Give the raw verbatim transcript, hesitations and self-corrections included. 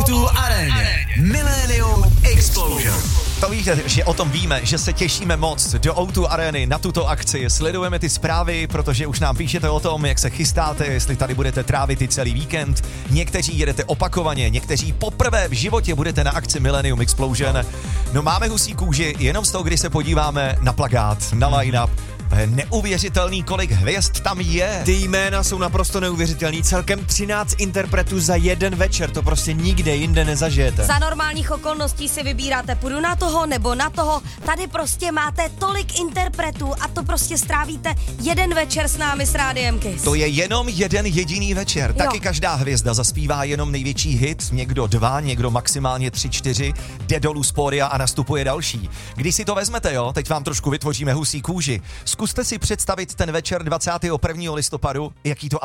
dva Aréně. Millennium Explosion. To víte, že o tom víme, že se těšíme moc do ó dva Arény na tuto akci. Sledujeme ty zprávy, protože už nám píšete o tom, jak se chystáte, jestli tady budete trávit i celý víkend. Někteří jedete opakovaně, někteří poprvé v životě budete na akci Millennium Explosion. No máme husí kůži jenom z toho, když se podíváme na plakát, na line-up. Neuvěřitelný, kolik hvězd tam je. Ty jména jsou naprosto neuvěřitelný. Celkem třináct interpretů za jeden večer. To prostě nikde jinde nezažijete. Za normálních okolností si vybíráte, půjdu na toho nebo na toho. Tady prostě máte tolik interpretů a to prostě strávíte jeden večer s námi s Rádiem Kiss. To je jenom jeden jediný večer. Jo. Taky každá hvězda zaspívá jenom největší hit, někdo dva, někdo maximálně tři, čtyři, jde dolů z pódia a nastupuje další. Když si to vezmete, jo, teď vám trošku vytvoříme husí kůži. Zkuste si představit ten večer dvacátého prvního listopadu, jaký to